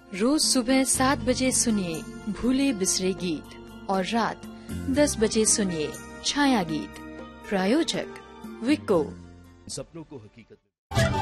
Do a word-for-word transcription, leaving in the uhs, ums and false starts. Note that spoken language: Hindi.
रोज सुबह सात बजे सुनिए भूले बिसरे गीत और रात दस बजे सुनिए छाया गीत। प्रायोजक विको। सपनों को हकीकत